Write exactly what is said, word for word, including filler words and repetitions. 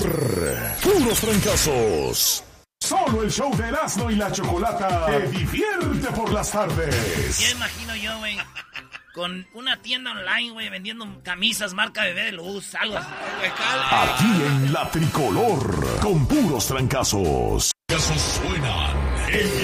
Puros Trancazos. Solo el show de Erasmo y la Chocolata te divierte por las tardes. Ya imagino yo, güey, con una tienda online, güey, vendiendo camisas marca Bebé de Luz, algo así. Aquí en La Tricolor, con Puros Trancazos. Esos suenan en